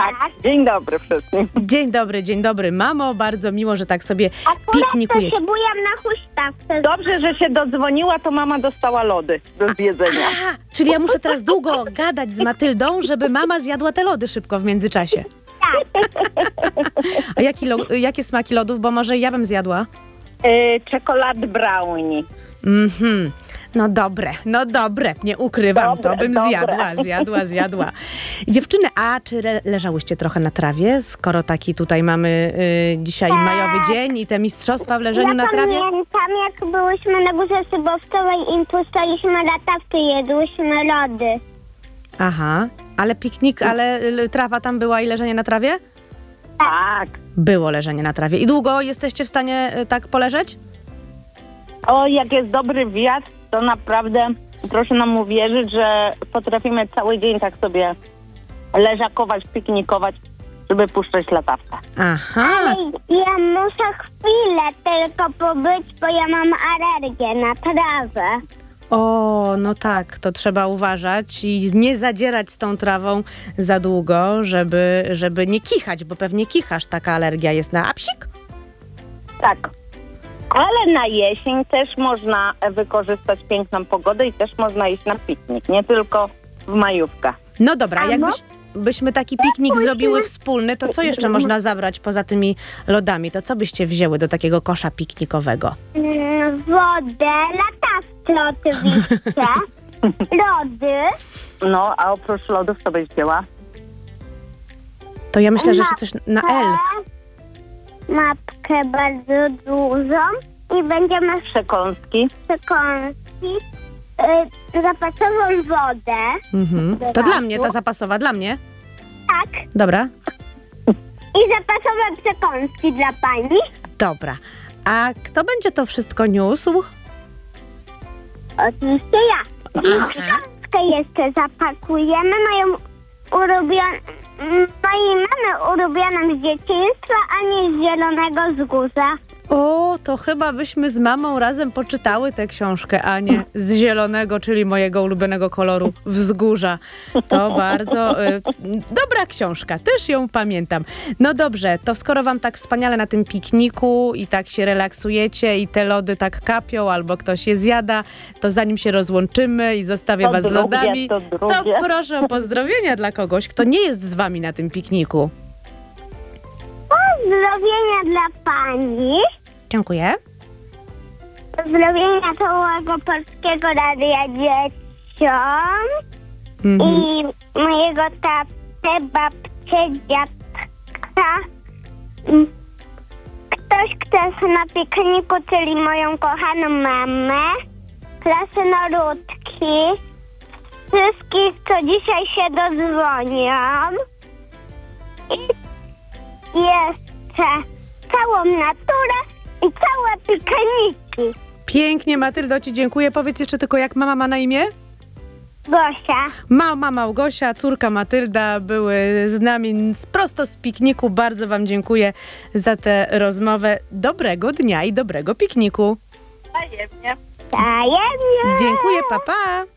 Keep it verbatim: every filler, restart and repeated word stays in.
Tak, dzień dobry wszystkim. Dzień dobry, dzień dobry, mamo. Bardzo miło, że tak sobie piknikujecie. to się bujam na huśtawce. Dobrze, że się dodzwoniła, to mama dostała lody do zjedzenia. A, czyli ja muszę teraz długo gadać z Matyldą, żeby mama zjadła te lody szybko w międzyczasie. Tak. A jaki lo- jakie smaki lodów? Bo może ja bym zjadła. Yy, czekolad brownie. Mhm. No dobre, no dobre, nie ukrywam, Dobre, to bym dobre. zjadła, zjadła, zjadła. Dziewczyny, a czy re- leżałyście trochę na trawie, skoro taki tutaj mamy y, dzisiaj Tak. majowy dzień i te mistrzostwa w leżeniu Ja na trawie? pamiętam, jak byłyśmy na Górze Szybowcowej i puszczaliśmy latawki, jedłyśmy lody. Aha, ale piknik, ale y, trawa tam była i leżenie na trawie? Tak. Było leżenie na trawie. I długo jesteście w stanie y, tak poleżeć? O, jak jest dobry wiatr, to naprawdę proszę nam uwierzyć, że potrafimy cały dzień tak sobie leżakować, piknikować, żeby puszczać latawkę. Aha, Ale ja muszę chwilę tylko pobyć, bo ja mam alergię na trawę. o, no tak, to trzeba uważać i nie zadzierać z tą trawą za długo, żeby, żeby nie kichać, bo pewnie kichasz, taka alergia jest na psik? Tak. Ale na jesień też można wykorzystać piękną pogodę i też można iść na piknik, nie tylko w majówkę. No dobra, A jakbyś, byśmy taki piknik zrobiły wspólny, to co jeszcze można zabrać poza tymi lodami? To co byście wzięły do takiego kosza piknikowego? Mm, Wodę, latawce oczywiście, lody, No, a oprócz lodów co byś wzięła? To ja myślę, że jeszcze coś na L. mapkę bardzo dużą i będziemy Przekąski. przekąski, y, zapasową wodę. Mhm. To dla mnie, ta zapasowa, dla mnie. Tak. Dobra, I zapasowe przekąski dla pani. dobra. A kto będzie to wszystko niósł? Oczywiście ja. I książkę jeszcze zapakujemy, moją ulubioną, mojej mamy ulubioną z dzieciństwa, a nie z Zielonego Wzgórza. O, to chyba byśmy z mamą razem poczytały tę książkę, a nie z zielonego, czyli mojego ulubionego koloru wzgórza. To bardzo y, dobra książka, też ją pamiętam. No dobrze, to skoro wam tak wspaniale na tym pikniku i tak się relaksujecie i te lody tak kapią albo ktoś je zjada, to zanim się rozłączymy i zostawię To was z drugie, lodami, to to drugie. proszę o pozdrowienia dla kogoś, kto nie jest z wami na tym pikniku. Pozdrowienia dla pani. Dziękuję. Pozdrowienia całego Polskiego Radia dzieciom. Mhm. I mojego tatę, babcię, dziadka. Mm. Ktoś, kto jest na pikniku, czyli moją kochaną mamę. Krasnoludki. Wszystkich, co dzisiaj się dodzwonią. I jeszcze całą naturę i całe pikniki. Pięknie, Matyldo, ci dziękuję. Powiedz jeszcze tylko, jak mama ma na imię? Gosia. Mama Małgosia, córka Matylda były z nami prosto z pikniku. Bardzo wam dziękuję za tę rozmowę. Dobrego dnia i dobrego pikniku. Wzajemnie. Tajemnie. Dziękuję, pa, pa.